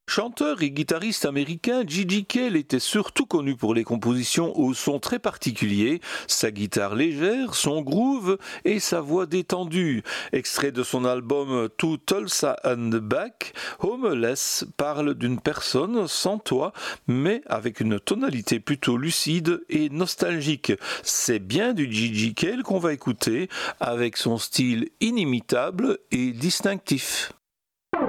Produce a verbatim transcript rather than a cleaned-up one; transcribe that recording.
Chanteur et guitariste américain, Gigi Cale était surtout connu pour les compositions au son très particulier, sa guitare légère, son groove et sa voix détendue. Extrait de son album To Tulsa and Back, Homeless parle d'une personne sans toit, mais avec une tonalité plutôt lucide et nostalgique. C'est bien du Gigi Cale qu'on va écouter, avec son style inimitable et distinctif.